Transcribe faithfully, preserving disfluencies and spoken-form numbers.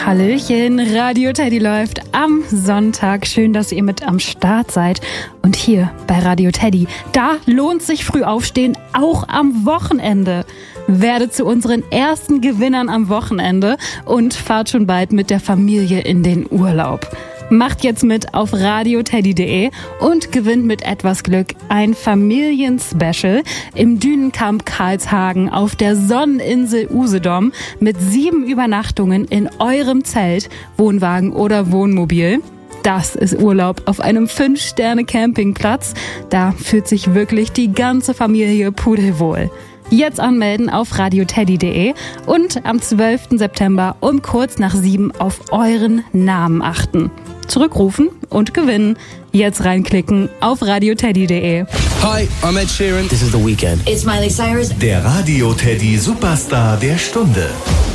Hallöchen, Radio Teddy läuft am Sonntag. Schön, dass ihr mit am Start seid. Und hier bei Radio Teddy, da lohnt sich früh aufstehen, auch am Wochenende. Werdet zu unseren ersten Gewinnern am Wochenende und fahrt schon bald mit der Familie in den Urlaub. Macht jetzt mit auf radioteddy punkt de und gewinnt mit etwas Glück ein Familienspecial im Dünenkamp Karlshagen auf der Sonneninsel Usedom mit sieben Übernachtungen in eurem Zelt, Wohnwagen oder Wohnmobil. Das ist Urlaub auf einem fünf Sterne Campingplatz. Da fühlt sich wirklich die ganze Familie pudelwohl. Jetzt anmelden auf radioteddy punkt de und am zwölften September um kurz nach sieben auf euren Namen achten. Zurückrufen und gewinnen. Jetzt reinklicken auf radioteddy punkt de. Hi, I'm Ed Sheeran. This is The Weeknd. It's Miley Cyrus. Der Radio Teddy Superstar der Stunde.